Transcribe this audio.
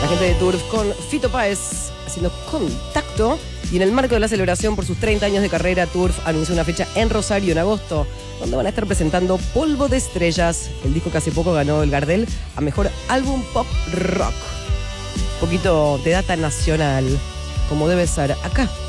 La gente de Turf con Fito Páez haciendo contacto. Y en el marco de la celebración por sus 30 años de carrera, Turf anunció una fecha en Rosario en agosto, donde van a estar presentando Polvo de Estrellas, el disco que hace poco ganó el Gardel a Mejor Álbum Pop Rock. Un poquito de data nacional, como debe ser acá